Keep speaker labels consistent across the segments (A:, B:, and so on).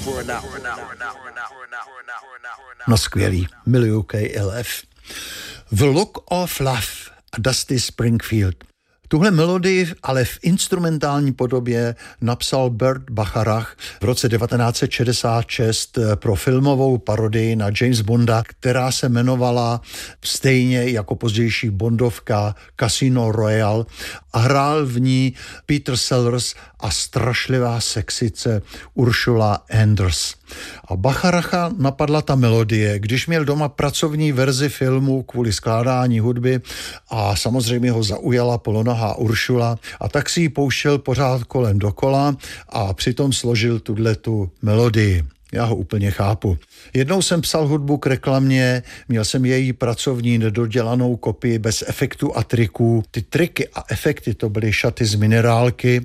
A: No skvělý, miluju KLF. The Look of Love a Dusty Springfield. Tuhle melodii ale v instrumentální podobě napsal Burt Bacharach v roce 1966 pro filmovou parodii na James Bonda, která se jmenovala stejně jako pozdější bondovka Casino Royale a hrál v ní Peter Sellers a strašlivá sexice Ursula Andress. A Bacharacha napadla ta melodie, když měl doma pracovní verzi filmu kvůli skládání hudby a samozřejmě ho zaujala polonohá Uršula a tak si ji pouštěl pořád kolem dokola a přitom složil tuhletu melodii. Já ho úplně chápu. Jednou jsem psal hudbu k reklamě, měl jsem její pracovní nedodělanou kopii bez efektů a triků. Ty triky a efekty to byly šaty z minerálky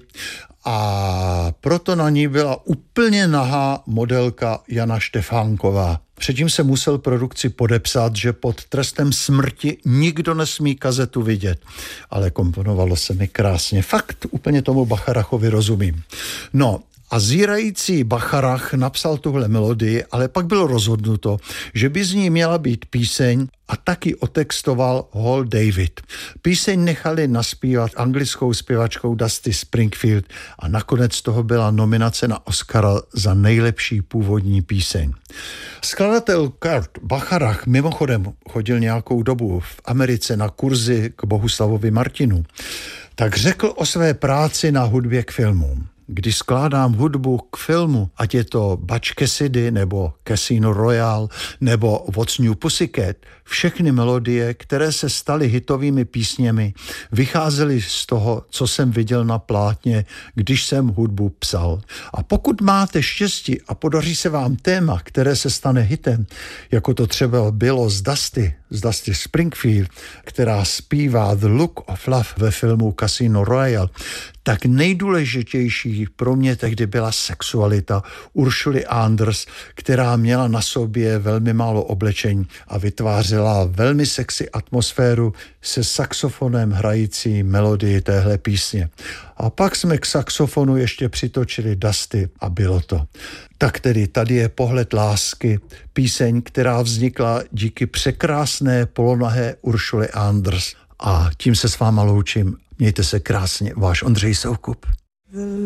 A: a proto na ní byla úplně nahá modelka Jana Štefánková. Předtím se musel produkci podepsat, že pod trestem smrti nikdo nesmí kazetu vidět. Ale komponovalo se mi krásně. Fakt úplně tomu Bacharachovi rozumím. No, a zírající Bacharach napsal tuhle melodii, ale pak bylo rozhodnuto, že by z ní měla být píseň a taky otextoval Hall David. Píseň nechali naspívat anglickou zpěvačkou Dusty Springfield a nakonec toho byla nominace na Oscara za nejlepší původní píseň. Skladatel Kurt Bacharach mimochodem chodil nějakou dobu v Americe na kurzy k Bohuslavovi Martinu. Tak řekl o své práci na hudbě k filmům. Když skládám hudbu k filmu, ať je to Butch Cassidy, nebo Casino Royale, nebo What's New Pussycat, všechny melodie, které se staly hitovými písněmi, vycházely z toho, co jsem viděl na plátně, když jsem hudbu psal. A pokud máte štěstí a podaří se vám téma, které se stane hitem, jako to třeba bylo z Dusty Springfield, která zpívá The Look of Love ve filmu Casino Royale, tak nejdůležitější pro mě tehdy byla sexualita Uršuly Andress, která měla na sobě velmi málo oblečení a vytvářela velmi sexy atmosféru se saxofonem hrající melodii téhle písně. A pak jsme k saxofonu ještě přitočili Dusty a bylo to. Tak tedy tady je Pohled lásky, píseň, která vznikla díky překrásné polonahé Uršuly Andress. A tím se s váma loučím. Mějte se krásně, váš Ondřej Soukup.